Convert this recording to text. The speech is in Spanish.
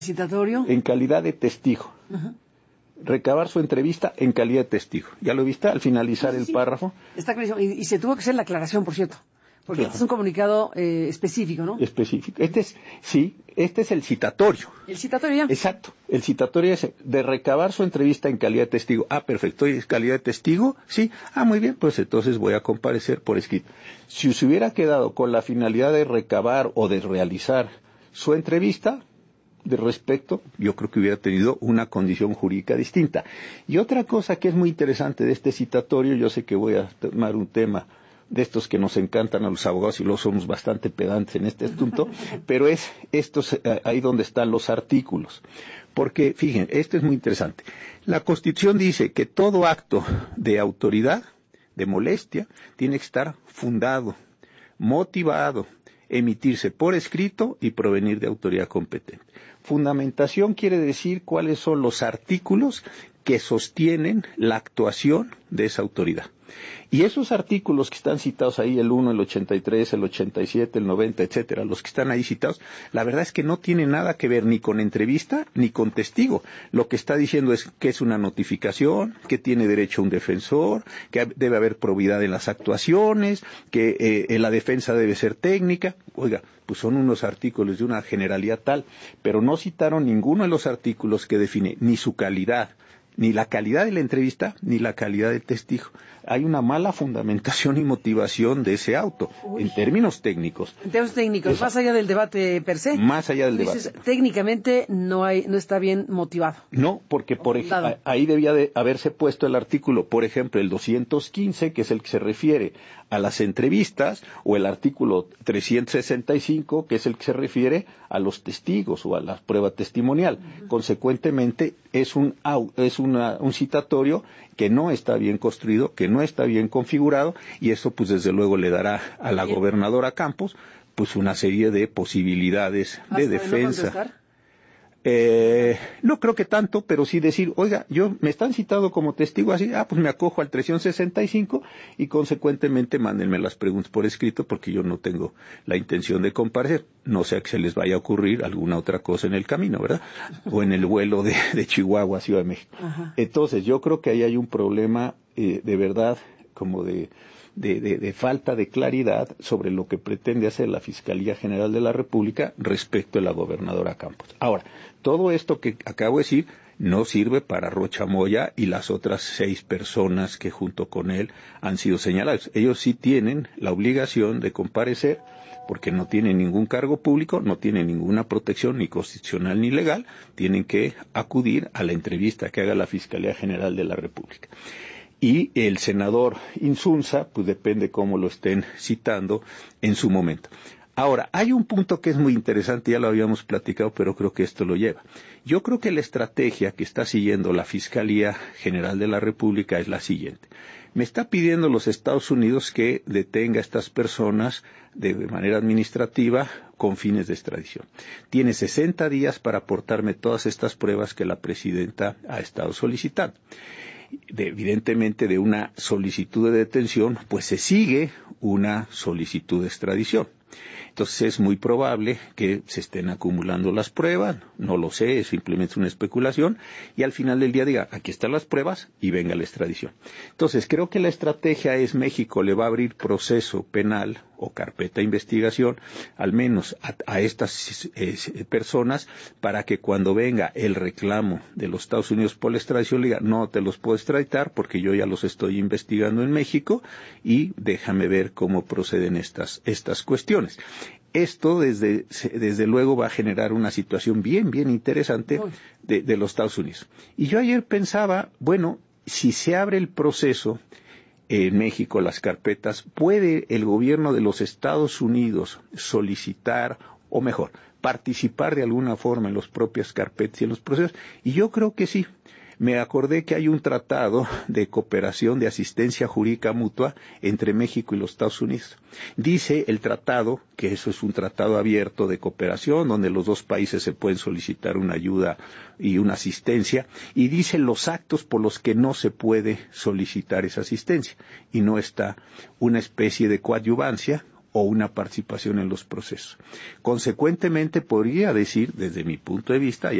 ¿Citatorio? En calidad de testigo. Ajá. Recabar su entrevista en calidad de testigo. ¿Ya lo viste al finalizar el párrafo? Está clarísimo. Y se tuvo que hacer la aclaración, por cierto. Porque este es un comunicado específico, ¿no? Específico. Este es el citatorio. El citatorio ya. Exacto. El citatorio es de recabar su entrevista en calidad de testigo. Ah, perfecto. ¿Es calidad de testigo? Sí. Ah, muy bien. Pues entonces voy a comparecer por escrito. Si se hubiera quedado con la finalidad de recabar o de realizar su entrevista de respecto, yo creo que hubiera tenido una condición jurídica distinta. Y otra cosa que es muy interesante de este citatorio, yo sé que voy a tomar un tema de estos que nos encantan a los abogados y los somos bastante pedantes en este asunto, pero es estos ahí donde están los artículos. Porque, fíjense, esto es muy interesante. La Constitución dice que todo acto de autoridad, de molestia, tiene que estar fundado, motivado, emitirse por escrito y provenir de autoridad competente. Fundamentación quiere decir cuáles son los artículos que sostienen la actuación de esa autoridad. Y esos artículos que están citados ahí, el 1, el 83, el 87, el 90, etcétera, los que están ahí citados, la verdad es que no tienen nada que ver ni con entrevista ni con testigo. Lo que está diciendo es que es una notificación, que tiene derecho a un defensor, que debe haber probidad en las actuaciones, que la defensa debe ser técnica. Oiga, pues son unos artículos de una generalidad tal, pero no citaron ninguno de los artículos que define ni su calidad, ni la calidad de la entrevista, ni la calidad del testigo. Hay una mala fundamentación y motivación de ese auto, en términos técnicos. En términos técnicos, más allá del debate per se. Más allá del debate. Dices, técnicamente no está bien motivado. No, porque por ejemplo, ahí debía de haberse puesto el artículo, por ejemplo, el 215, que es el que se refiere a las entrevistas, o el artículo 365, que es el que se refiere a los testigos o a la prueba testimonial. Consecuentemente, es un citatorio que no está bien construido, que no está bien configurado, y eso pues desde luego le dará a la gobernadora Campos pues una serie de posibilidades de defensa. No creo que tanto, pero sí decir, oiga, me están citando como testigo así, pues me acojo al 365 y consecuentemente mándenme las preguntas por escrito porque yo no tengo la intención de comparecer, no sea que se les vaya a ocurrir alguna otra cosa en el camino, ¿verdad? O en el vuelo de Chihuahua a Ciudad de México. Ajá. Entonces, yo creo que ahí hay un problema de verdad como de falta de claridad sobre lo que pretende hacer la Fiscalía General de la República respecto a la gobernadora Campos. Ahora, todo esto que acabo de decir no sirve para Rocha Moya y las otras 6 personas que junto con él han sido señalados. Ellos sí tienen la obligación de comparecer porque no tienen ningún cargo público, no tienen ninguna protección ni constitucional ni legal, tienen que acudir a la entrevista que haga la Fiscalía General de la República. Y el senador Insunza, pues depende cómo lo estén citando en su momento. Ahora, hay un punto que es muy interesante, ya lo habíamos platicado, pero creo que esto lo lleva. Yo creo que la estrategia que está siguiendo la Fiscalía General de la República es la siguiente. Me está pidiendo los Estados Unidos que detenga a estas personas de manera administrativa con fines de extradición. Tiene 60 días para aportarme todas estas pruebas que la presidenta ha estado solicitando. Evidentemente de una solicitud de detención, pues se sigue una solicitud de extradición. Entonces es muy probable que se estén acumulando las pruebas, no lo sé, es simplemente una especulación, y al final del día diga, aquí están las pruebas y venga la extradición. Entonces creo que la estrategia es México le va a abrir proceso penal o carpeta de investigación, al menos a estas personas, para que cuando venga el reclamo de los Estados Unidos por la extradición, le diga, no te los puedo extraditar porque yo ya los estoy investigando en México y déjame ver cómo proceden estas cuestiones. Esto desde luego va a generar una situación bien interesante de los Estados Unidos. Y yo ayer pensaba, bueno, si se abre el proceso en México, las carpetas, ¿puede el gobierno de los Estados Unidos solicitar, o mejor, participar de alguna forma en las propias carpetas y en los procesos? Y yo creo que sí. Me acordé que hay un tratado de cooperación de asistencia jurídica mutua entre México y los Estados Unidos. Dice el tratado que eso es un tratado abierto de cooperación donde los dos países se pueden solicitar una ayuda y una asistencia, y dice los actos por los que no se puede solicitar esa asistencia, y no está una especie de coadyuvancia o una participación en los procesos. Consecuentemente, podría decir, desde mi punto de vista,